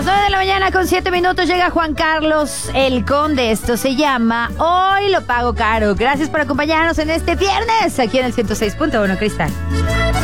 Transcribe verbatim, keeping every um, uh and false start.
las nueve de la mañana con siete minutos llega Juan Carlos el Conde. Esto se llama Hoy lo pago caro. Gracias por acompañarnos en este viernes aquí en el ciento seis punto uno Cristal.